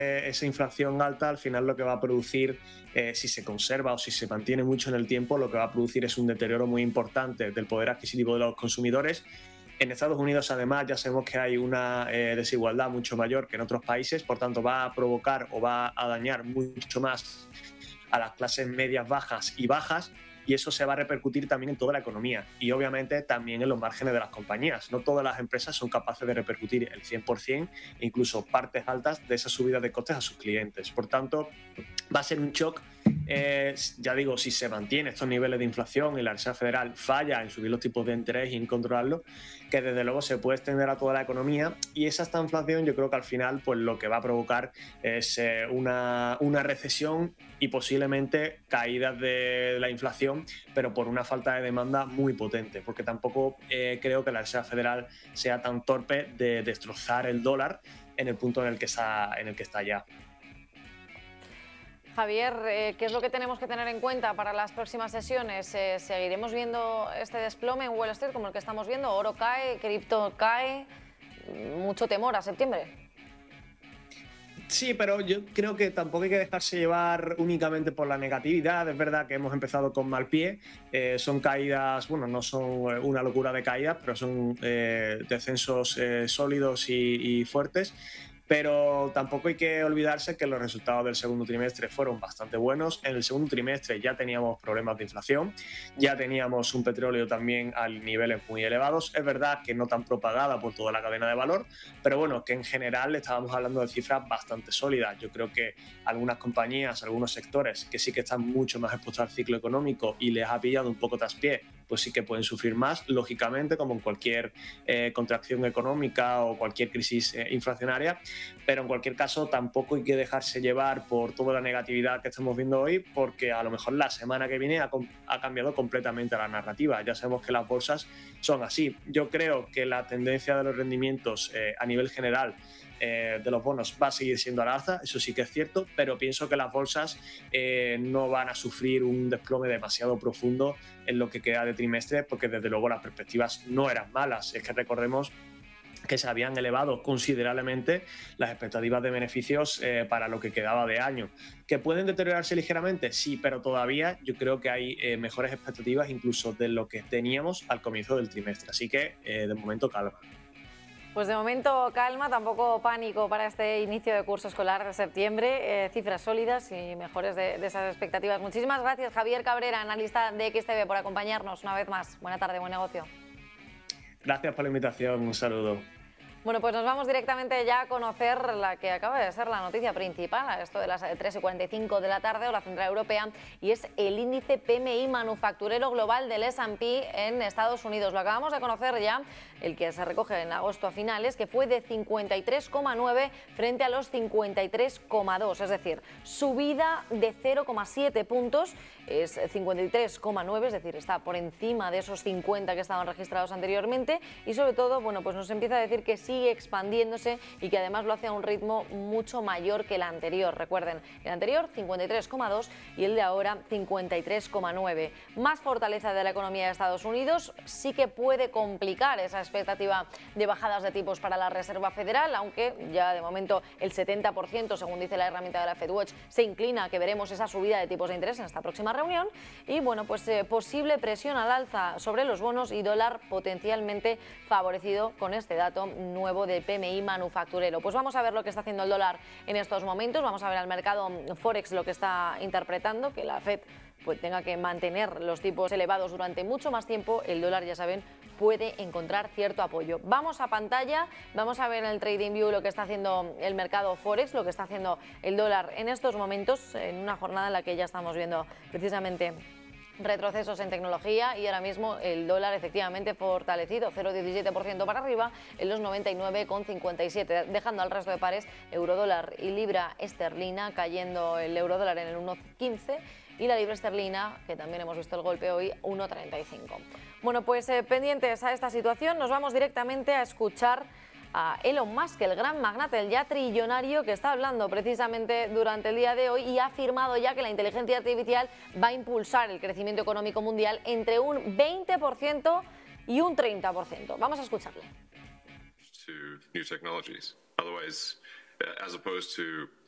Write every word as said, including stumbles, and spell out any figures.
esa inflación alta al final lo que va a producir, eh, si se conserva o si se mantiene mucho en el tiempo, lo que va a producir es un deterioro muy importante del poder adquisitivo de los consumidores. En Estados Unidos, además, ya sabemos que hay una eh, desigualdad mucho mayor que en otros países, por tanto va a provocar o va a dañar mucho más a las clases medias, bajas y bajas, y eso se va a repercutir también en toda la economía y obviamente también en los márgenes de las compañías. No todas las empresas son capaces de repercutir el cien por cien e incluso partes altas de esa subida de costes a sus clientes. Por tanto, va a ser un shock, eh, ya digo, si se mantiene estos niveles de inflación y la Reserva Federal falla en subir los tipos de interés y en controlarlo, que desde luego se puede extender a toda la economía, y esa esta inflación yo creo que al final pues lo que va a provocar es eh, una, una recesión y posiblemente caídas de la inflación, pero por una falta de demanda muy potente, porque tampoco eh, creo que la Reserva Federal sea tan torpe de destrozar el dólar en el punto en el que está, en el que está ya. Javier, eh, ¿qué es lo que tenemos que tener en cuenta para las próximas sesiones? Eh, ¿Seguiremos viendo este desplome en Wall Street como el que estamos viendo? Oro cae, cripto cae, mucho temor a septiembre. Sí, pero yo creo que tampoco hay que dejarse llevar únicamente por la negatividad. Es verdad que hemos empezado con mal pie. Eh, son caídas, bueno, no son una locura de caídas, pero son eh, descensos eh, sólidos y, y fuertes. Pero tampoco hay que olvidarse que los resultados del segundo trimestre fueron bastante buenos. En el segundo trimestre ya teníamos problemas de inflación, ya teníamos un petróleo también a niveles muy elevados. Es verdad que no tan propagada por toda la cadena de valor, pero bueno, que en general estábamos hablando de cifras bastante sólidas. Yo creo que algunas compañías, algunos sectores que sí que están mucho más expuestos al ciclo económico y les ha pillado un poco traspié, pues sí que pueden sufrir más, lógicamente, como en cualquier eh, contracción económica o cualquier crisis eh, inflacionaria. Pero en cualquier caso tampoco hay que dejarse llevar por toda la negatividad que estamos viendo hoy, porque a lo mejor la semana que viene ha, ha cambiado completamente la narrativa. Ya sabemos que las bolsas son así. Yo creo que la tendencia de los rendimientos eh, a nivel general eh, de los bonos va a seguir siendo al alza, eso sí que es cierto, pero pienso que las bolsas eh, no van a sufrir un desplome demasiado profundo en lo que queda de trimestre, porque desde luego las perspectivas no eran malas. Es que recordemos que se habían elevado considerablemente las expectativas de beneficios eh, para lo que quedaba de año. ¿Que pueden deteriorarse ligeramente? Sí, pero todavía yo creo que hay eh, mejores expectativas incluso de lo que teníamos al comienzo del trimestre. Así que, eh, de momento, calma. Pues de momento calma, tampoco pánico para este inicio de curso escolar de septiembre. Eh, cifras sólidas y mejores de, de esas expectativas. Muchísimas gracias, Javier Cabrera, analista de X T V, por acompañarnos una vez más. Buena tarde, buen negocio. Gracias por la invitación, un saludo. Bueno, pues nos vamos directamente ya a conocer la que acaba de ser la noticia principal, a esto de las tres y cuarenta y cinco de la tarde, hora central europea, y es el índice P M I manufacturero global del S and P en Estados Unidos. Lo acabamos de conocer ya, el que se recoge en agosto a finales, que fue de cincuenta y tres coma nueve frente a los cincuenta y tres coma dos, es decir, subida de cero coma siete puntos, es cincuenta y tres coma nueve, es decir, está por encima de esos cincuenta que estaban registrados anteriormente, y sobre todo, bueno, pues nos empieza a decir que sigue expandiéndose y que además lo hace a un ritmo mucho mayor que el anterior. Recuerden, el anterior cincuenta y tres coma dos y el de ahora cincuenta y tres coma nueve. Más fortaleza de la economía de Estados Unidos sí que puede complicar esa expectativa de bajadas de tipos para la Reserva Federal, aunque ya de momento el setenta por ciento, según dice la herramienta de la FedWatch, se inclina a que veremos esa subida de tipos de interés en esta próxima reunión. Y bueno, pues eh, posible presión al alza sobre los bonos y dólar potencialmente favorecido con este dato nuevo de P M I manufacturero. Pues vamos a ver lo que está haciendo el dólar en estos momentos, vamos a ver al mercado Forex lo que está interpretando, que la Fed pues tenga que mantener los tipos elevados durante mucho más tiempo. El dólar, ya saben, puede encontrar cierto apoyo. Vamos a pantalla, vamos a ver en el TradingView lo que está haciendo el mercado Forex, lo que está haciendo el dólar en estos momentos, en una jornada en la que ya estamos viendo precisamente retrocesos en tecnología y ahora mismo el dólar efectivamente fortalecido, cero coma diecisiete por ciento para arriba en los noventa y nueve coma cincuenta y siete, dejando al resto de pares eurodólar y libra esterlina cayendo, el eurodólar en el uno coma quince y la libra esterlina, que también hemos visto el golpe hoy, uno coma treinta y cinco. Bueno, pues eh, pendientes a esta situación, nos vamos directamente a escuchar a Elon Musk, el gran magnate, el ya trillonario, que está hablando precisamente durante el día de hoy y ha afirmado ya que la inteligencia artificial va a impulsar el crecimiento económico mundial entre un veinte por ciento y un treinta por ciento. Vamos a escucharle. To new technologies. Otherwise, as opposed to